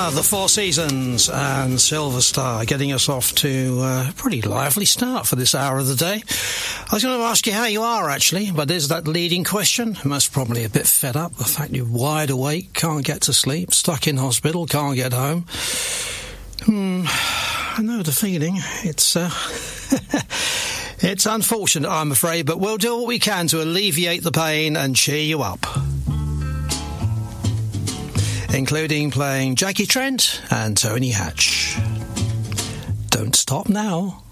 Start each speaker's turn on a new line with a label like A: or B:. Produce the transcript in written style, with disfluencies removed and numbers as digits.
A: The Four Seasons and Silver Star getting us off to a pretty lively start for this hour of the day. I was going to ask you how you are, actually, but there's that leading question. Most probably a bit fed up. The fact you're wide awake, can't get to sleep, stuck in hospital, can't get home. I know the feeling. It's it's unfortunate, I'm afraid, but we'll do what we can to alleviate the pain and cheer you up. Including playing Jackie Trent and Tony Hatch. Don't stop now.